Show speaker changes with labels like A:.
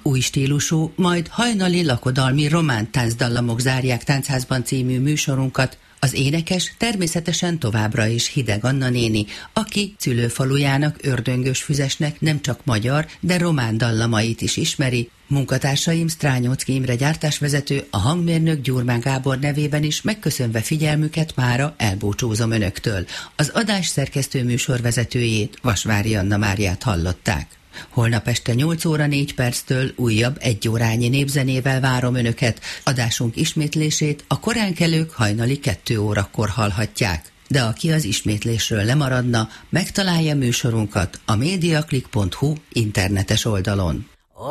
A: új stílusú, majd hajnali lakodalmi román táncdallamok zárják Táncházban című műsorunkat. Az énekes természetesen továbbra is Hideg Anna néni, aki szülőfalujának, Ördöngösfüzesnek nem csak magyar, de román dallamait is ismeri. Munkatársaim Strányóczky Imre gyártásvezető, a hangmérnök Gyurmán Gábor nevében is megköszönve figyelmüket mára elbúcsúzom önöktől. Az adás szerkesztő műsorvezetőjét, Vasvári Anna Máriát hallották. Holnap este 8 óra 4 perctől újabb 1 órányi népzenével várom önöket. Adásunk ismétlését a koránkelők hajnali 2 órakor hallhatják. De aki az ismétlésről lemaradna, megtalálja műsorunkat a mediaclick.hu internetes oldalon.